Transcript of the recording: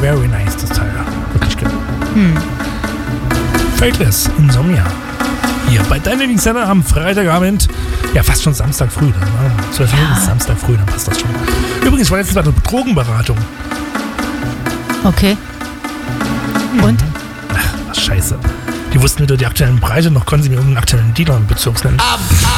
very nice, das Teil. Wirklich geil. Fateless, Insomnia. Hier bei deinem Lieblingssender am Freitagabend. Ja, fast schon Samstag früh. Dann, ne? 12 Uhr bis Samstag früh, dann passt das schon. Übrigens war jetzt eine Drogenberatung. Okay. Und? Ach, was scheiße. Die wussten weder die aktuellen Preise, noch konnten sie mir irgendeinen aktuellen Dealer im Bezirk nennen.